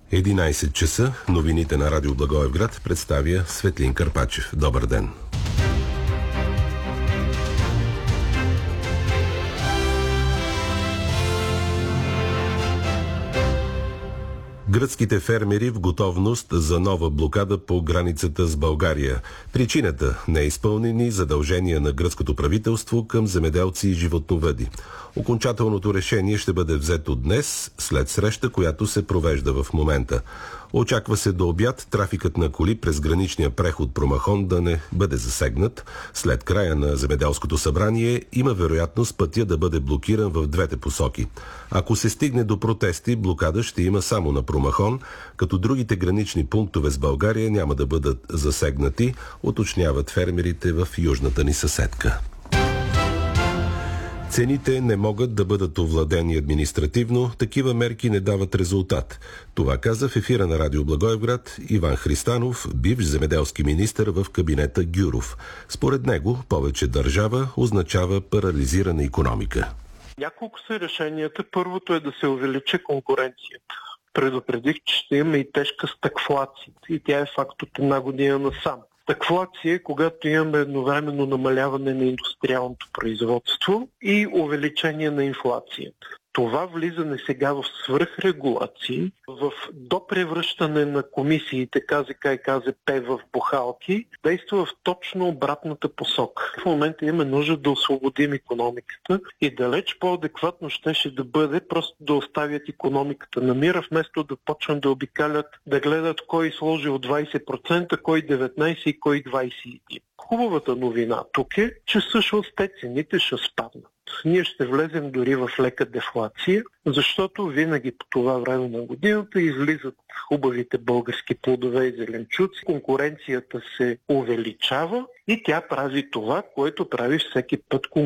11 часа, новините на Радио Благоевград представя Светлин Карпачев. Добър ден! Гръцките фермери в готовност за нова блокада по границата с България. Причината – неизпълнени задължения на гръцкото правителство към земеделци и животновъди. Окончателното решение ще бъде взето днес, след среща, която се провежда в момента. Очаква се до обяд трафикът на коли през граничния преход Промахон да не бъде засегнат. След края на земеделското събрание има вероятност пътя да бъде блокиран в двете посоки. Ако се стигне до протести, блокада ще има само на Промахон, като другите гранични пунктове с България няма да бъдат засегнати, уточняват фермерите в южната ни съседка. Цените не могат да бъдат овладени административно, такива мерки не дават резултат. Това каза в ефира на Радио Благоевград Иван Христанов, бивш земеделски министър в кабинета Гюров. Според него, повече държава означава парализирана икономика. Няколко са решенията. Първото е да се увеличи конкуренцията. Предупредих, че ще има и тежка стагфлация. И тя е факт от една година насам. Стагфлация е когато имаме едновременно намаляване на индустриалното производство и увеличение на инфлацията. Това влизане сега в свръхрегулации, в допревръщане на комисиите КЗК и КЗП в бухалки, действа в точно обратната посока. В момента имаме нужда да освободим икономиката и далеч по-адекватно щеше да бъде просто да оставят икономиката на мира, вместо да почнат да обикалят, да гледат кой сложил 20%, кой 19% и кой 21%. Хубавата новина тук е, че всъщност те цените ще спаднат. Ние ще влезем дори в лека дефлация, защото винаги по това време на годината излизат хубавите български плодове и зеленчуци, конкуренцията се увеличава и тя прави това, което прави всеки път конкуренцията.